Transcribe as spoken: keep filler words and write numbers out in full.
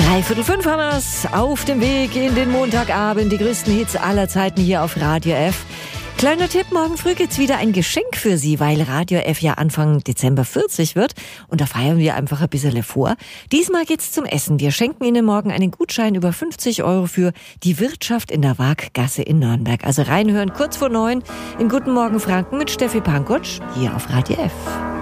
Dreiviertel fünf haben wir's. Auf dem Weg in den Montagabend. Die größten Hits aller Zeiten hier auf Radio F. Kleiner Tipp, morgen früh gibt's wieder ein Geschenk für Sie, weil Radio F ja Anfang Dezember vierzig wird. Und da feiern wir einfach ein bisschen vor. Diesmal geht's zum Essen. Wir schenken Ihnen morgen einen Gutschein über fünfzig Euro für die Wirtschaft in der Waaggasse in Nürnberg. Also reinhören, kurz vor neun in Guten Morgen Franken mit Steffi Pankotsch hier auf Radio F.